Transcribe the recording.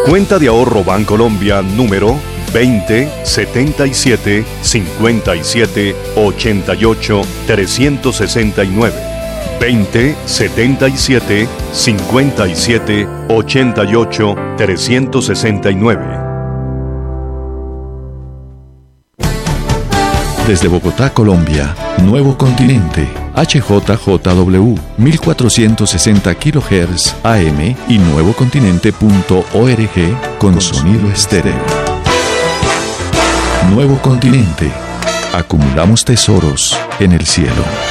Cuenta de ahorro Bancolombia número 20-77-57-88-369. 20-77-57-88-369. Desde Bogotá, Colombia, Nuevo Continente, HJJW, 1460 kHz AM y nuevocontinente.org con sonido estéreo. Nuevo Continente. Acumulamos tesoros en el cielo.